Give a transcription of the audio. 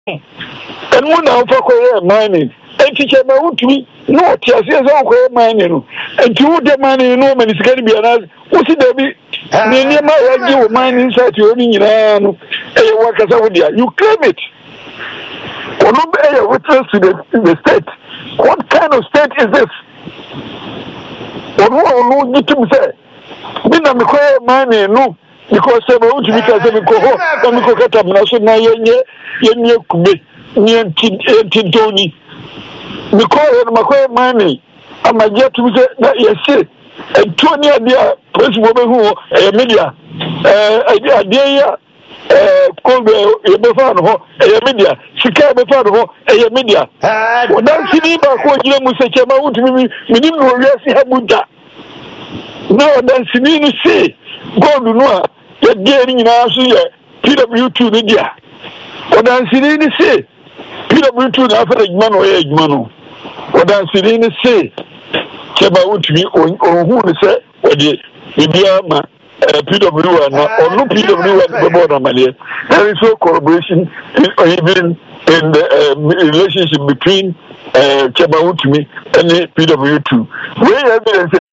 And one now for mining. And teacher about me, no, tears on mining. And you the money, no man is going to be an what's it, Debbie? You mine inside your own workers over there. You claim it. Or not pay a witness to the state. What kind of state is this? Or no, you to say, when I'm a money, no. Because I want to be because I'm a cocatam, now you're Kube, near Tintoni. Because I'm a money, I'm a jet to say that yes, and 20 idea, principal who a media, idea, Kobe, a media, Chicago, a media. When I see back what you must say, I want to be minimum, yes, Habuta. Now, then, Sinini say, God, no. You're getting now, PW2 media. What I'm saying say, PW2 after a man or a man. What I'm saying say, Cheba to be on who say, or the Indiana PW or no PW at the border, my dear. There is no collaboration even in the relationship between Cheba to me and the PW2. Where evidence